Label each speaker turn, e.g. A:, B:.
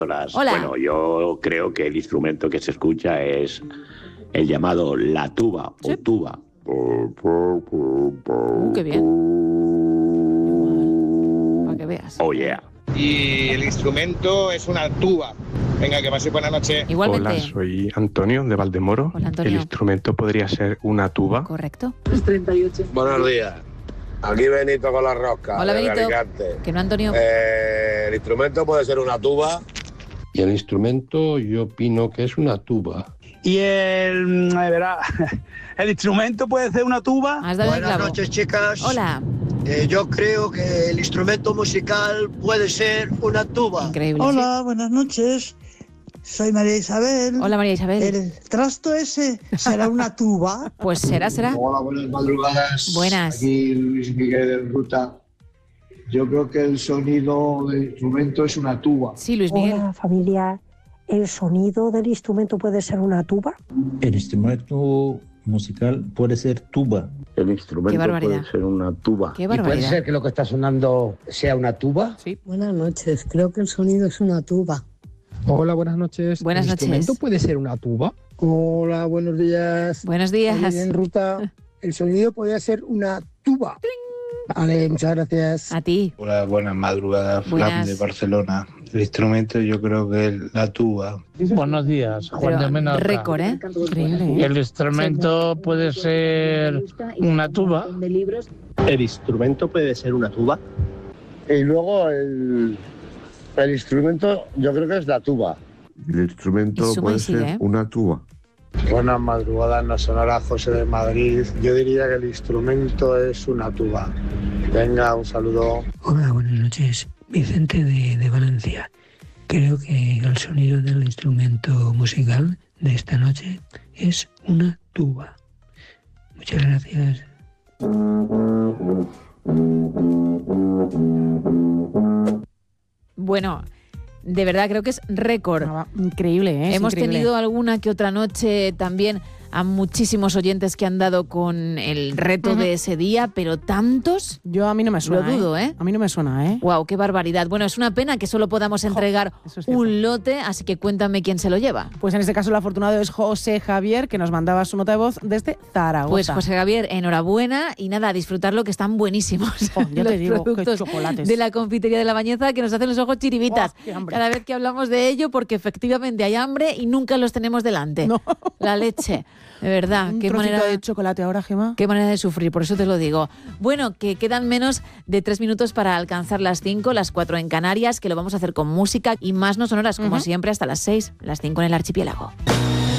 A: Hola.
B: Bueno, yo creo que el instrumento que se escucha es el llamado la tuba o tuba.
A: Qué bien. Para que veas.
B: Oh, yeah.
C: Y el instrumento es una tuba. Venga, que pase buena noche.
A: Igualmente.
D: Hola, soy Antonio de Valdemoro.
A: Hola, Antonio.
D: El instrumento podría ser una tuba.
A: Correcto.
E: Buenos días. Aquí Benito con la rosca.
A: Hola,
E: desde
A: Benito.
E: Alicante.
A: Que no, Antonio.
E: El instrumento puede ser una tuba.
F: Y el instrumento yo opino que es una tuba.
G: Y el instrumento puede ser una tuba.
A: Has dado el
H: Buenas
A: clavo.
H: noches, chicas.
A: Hola.
H: Yo creo que el instrumento musical puede ser una tuba.
A: Increíble.
I: Hola, buenas noches. Soy María Isabel.
A: Hola, María Isabel.
I: ¿El trasto ese será una tuba?
A: Pues será.
J: Hola, buenas madrugadas.
A: Buenas.
J: Aquí Luis Miguel de Ruta. Yo creo que el sonido del instrumento es una tuba.
A: Sí, Luis Miguel.
K: Hola, familia. ¿El sonido del instrumento puede ser una tuba?
L: El instrumento musical puede ser tuba.
B: El instrumento
A: barbaridad.
B: puede ser una tuba.
A: Qué barbaridad.
H: que lo que está sonando sea una tuba?
A: Sí.
K: Buenas noches. Creo que el sonido es una tuba.
M: Hola, buenas noches.
A: Buenas
M: ¿El
A: noches.
M: instrumento puede ser una tuba?
G: Hola, buenos días.
A: Buenos días.
G: En ruta. El sonido podría ser una tuba. Vale, muchas gracias.
A: A ti.
N: Hola, buenas madrugadas,
A: Buenas.
N: Fran de Barcelona. El instrumento yo creo que es la tuba.
O: Buenos días, Juan de
A: Pero
O: Menorca.
A: récord, ¿eh? Increíble.
O: El instrumento puede ser una tuba.
F: ¿El instrumento puede ser una tuba?
E: Y luego el instrumento yo creo que es la tuba.
A: Y
P: El instrumento
A: suma y sigue, ¿eh?
P: una tuba.
C: Buenas madrugadas, nos sonará José de Madrid. Yo diría que el instrumento es una tuba. Venga, un saludo.
K: Hola, buenas noches. Vicente de Valencia. Creo que el sonido del instrumento musical de esta noche es una tuba. Muchas gracias.
A: Bueno, de verdad creo que es récord.
Q: Increíble, ¿eh?
A: Hemos
Q: increíble.
A: tenido alguna que otra noche también a muchísimos oyentes que han dado con el reto de ese día, pero tantos.
Q: Yo a mí no me suena.
A: Lo dudo, ¿eh?
Q: A mí no me suena, ¿eh?
A: Wow, qué barbaridad. Bueno, es una pena que solo podamos entregar un lote, así que cuéntame quién se lo lleva.
Q: Pues en este caso el afortunado es José Javier, que nos mandaba su nota de voz desde Zaragoza.
A: Pues José Javier, enhorabuena y nada, a disfrutarlo, que están buenísimos.
Q: Ya
A: los
Q: te digo, qué
A: productos
Q: chocolates.
A: de la confitería de la Bañeza que nos hacen los ojos chiribitas
Q: Qué hambre.
A: cada vez que hablamos de ello, porque efectivamente hay hambre y nunca los tenemos delante.
Q: No.
A: La leche, de verdad.
Q: Un
A: Qué
Q: trocito
A: manera
Q: de chocolate ahora, Gemma.
A: Qué manera de sufrir, por eso te lo digo. Bueno, que quedan menos de 3 minutos para alcanzar las 5, las 4 en Canarias, que lo vamos a hacer con música y más no sonoras, como siempre, hasta las 6, las 5 en el archipiélago.